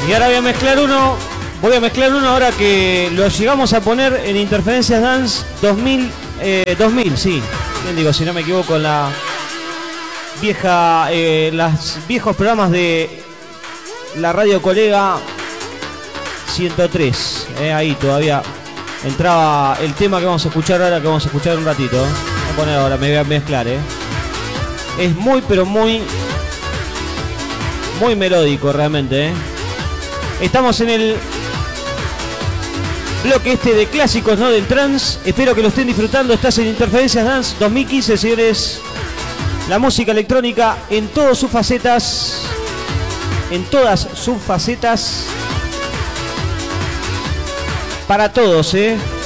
Y ahora voy a mezclar uno ahora que lo llegamos a poner en Interferencias Dance 2000, sí. Bien digo, si no me equivoco, en la vieja, los viejos programas de la radio Colega 103. Ahí todavía entraba el tema que vamos a escuchar ahora, que vamos a escuchar un ratito. Voy a poner ahora, me voy a mezclar. Es muy, pero muy melódico realmente. Estamos en el bloque de clásicos, ¿no? Del trance. Espero que lo estén disfrutando. Estás en Interferencias Dance 2015, señores. La música electrónica en todas sus facetas. En todas sus facetas. Para todos,